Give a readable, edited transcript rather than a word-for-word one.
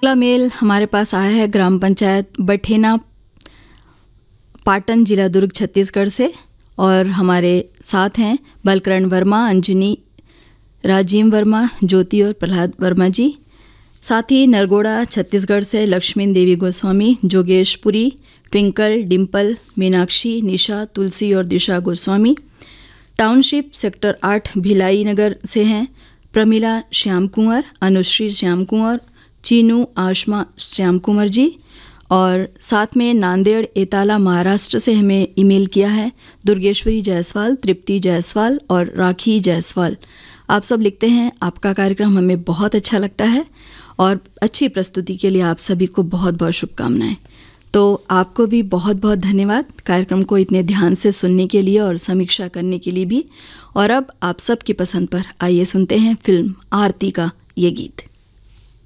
अगला मेल हमारे पास आया है ग्राम पंचायत बठेना, पाटन, जिला दुर्ग, छत्तीसगढ़ से। और हमारे साथ हैं बलकरण वर्मा, अंजनी, राजीव वर्मा, ज्योति और प्रहलाद वर्मा जी। साथ ही नरगोड़ा, छत्तीसगढ़ से लक्ष्मी देवी गोस्वामी, जोगेशपुरी, ट्विंकल, डिम्पल, मीनाक्षी, निशा, तुलसी और दिशा गोस्वामी। टाउनशिप सेक्टर 8 भिलाई नगर से हैं प्रमिला श्याम कुंवर, अनुश्री श्याम कुंवर, चीनू आशमा श्याम कुंवर जी। और साथ में नांदेड़ एताला महाराष्ट्र से हमें ईमेल किया है दुर्गेश्वरी जायसवाल, तृप्ति जायसवाल और राखी जायसवाल। आप सब लिखते हैं, आपका कार्यक्रम हमें बहुत अच्छा लगता है और अच्छी प्रस्तुति के लिए आप सभी को बहुत बहुत शुभकामनाएं। तो आपको भी बहुत बहुत धन्यवाद कार्यक्रम को इतने ध्यान से सुनने के लिए और समीक्षा करने के लिए भी। और अब आप सबकी पसंद पर आइए सुनते हैं फिल्म आरती का ये गीत।